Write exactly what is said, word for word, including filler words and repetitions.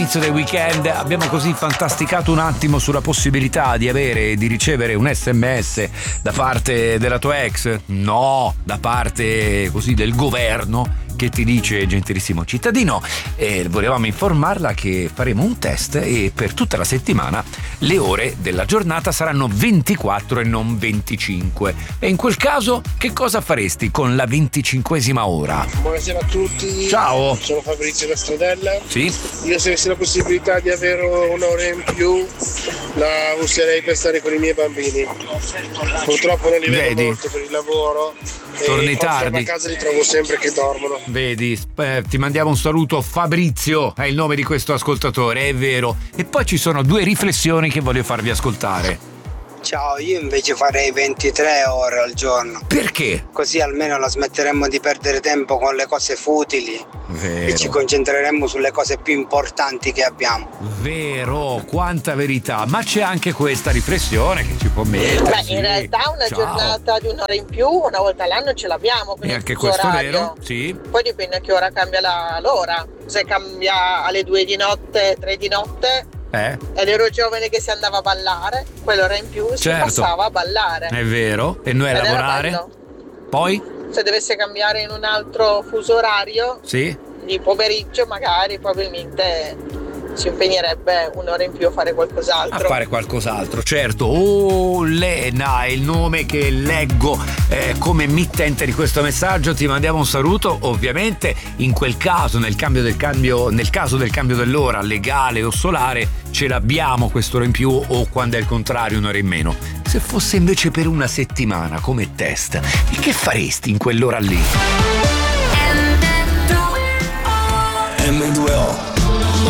Inizio del weekend abbiamo così fantasticato un attimo sulla possibilità di avere e di ricevere un sms da parte della tua ex? No, da parte così del governo che ti dice: gentilissimo cittadino, eh, volevamo informarla che faremo un test e per tutta la settimana le ore della giornata saranno ventiquattro e non venticinque. E in quel caso che cosa faresti con la venticinquesima ora? Buonasera a tutti. Ciao. Sono Fabrizio da Stradella. Sì. Io, se avessi la possibilità di avere un'ora in più, la userei per stare con i miei bambini. Purtroppo non li vedo Vedi? molto per il lavoro. Torni e quando tardi. torno a casa li trovo sempre che dormono. Vedi, eh, ti mandiamo un saluto. Fabrizio è il nome di questo ascoltatore, è vero. E poi ci sono due riflessioni che voglio farvi ascoltare. Ciao, io invece farei ventitré ore al giorno. Perché? Così almeno la smetteremmo di perdere tempo con le cose futili. Vero. E ci concentreremmo sulle cose più importanti che abbiamo. Vero, quanta verità. Ma c'è anche questa riflessione che ci può mettere. Beh, sì. in realtà una Ciao. giornata di un'ora in più una volta all'anno ce l'abbiamo. E anche questo è vero, sì. Poi dipende a che ora cambia la, l'ora. Se cambia alle due di notte, tre di notte, Eh? ed ero giovane che si andava a ballare, quell'ora in più si Certo. passava a ballare. È vero. E noi a Ed era lavorare? bello. Poi? Se dovesse cambiare in un altro fuso orario, Sì. di pomeriggio magari, probabilmente si impegnerebbe un'ora in più a fare A qualcos'altro. fare qualcos'altro, certo. Oh, Lena è il nome che leggo eh, come mittente di questo messaggio. Ti mandiamo un saluto. Ovviamente in quel caso, nel cambio del cambio, nel caso del cambio dell'ora legale o solare, ce l'abbiamo quest'ora in più, o quando è il contrario un'ora in meno. Se fosse invece per una settimana come test, che faresti in quell'ora lì? emme due o